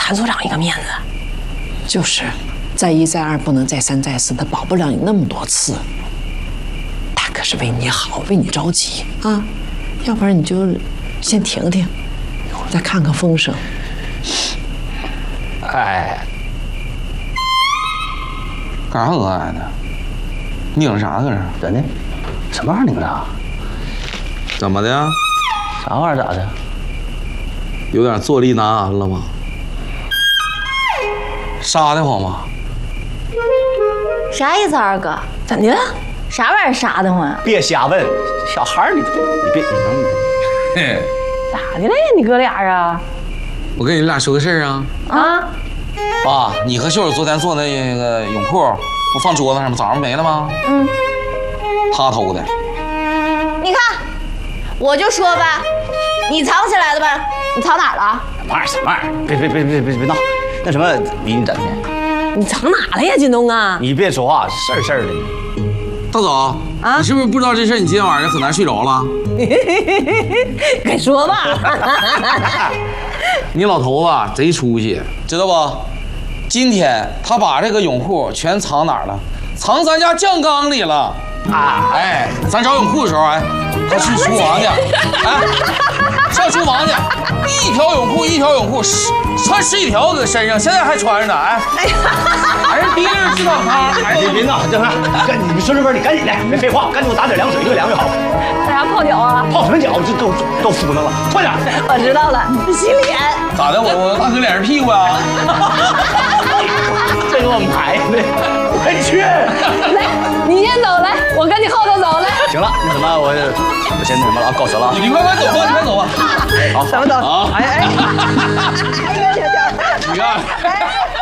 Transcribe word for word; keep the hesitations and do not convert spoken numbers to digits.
韩所长一个面子。 就是，再一再二不能再三再四，他保不了你那么多次。他可是为你好，为你着急啊！要不然你就先停停，一会儿再看看风声。 哎，干啥恶心的？拧着啥搁这？ 真的？什么玩意儿拧着？ 怎么的？ 啥玩意儿咋的？ 有点坐立难安了吗？杀得慌吗？ 啥意思，二哥？ 怎的了？ 啥玩意儿杀得慌？ 别瞎问，小孩儿你你别你能。 嘿， 咋的了呀？你哥俩啊？ 我跟你俩说个事儿啊。 啊？ 爸，你和秀儿昨天做那个泳裤不放桌子上吗？早上没了吗？ 嗯。 他偷的。 你看，我就说吧，你藏起来的呗？你藏哪儿了？ 什么玩意儿？什么玩意儿？别别别别别别闹！那什么，你你怎的？ 你藏哪了呀，金东啊？ 你别说话，事儿事儿的。 大嫂啊，你是不是不知道这事儿？你今天晚上很难睡着了？ 该说吧。 你老头子贼出息，知道不？今天他把这个泳裤全藏哪儿了？藏咱家酱缸里了。啊！哎，咱找泳裤的时候，哎，他去厨房去，哎，上厨房去，一条泳裤一条泳裤，十穿十几条搁身上，现在还穿着呢，哎，还是第一人知道他， 哎，别别闹，正汉，赶紧，你顺顺风，你赶紧的，别废话，赶紧给我打点凉水，越凉越好。 大家泡脚啊？ 泡什么脚？这都都敷弄了，快点！ 我知道了，洗脸。 咋的？我我大哥脸是屁股呀？ 这给我埋的，快去！ 来，你先走，来，我跟你后头走，来。 行了，那什么，我我先那什么了啊，告辞了啊。 你快快走吧，你快走吧。 好， 怎么走？ 好。 哎哎。 你看。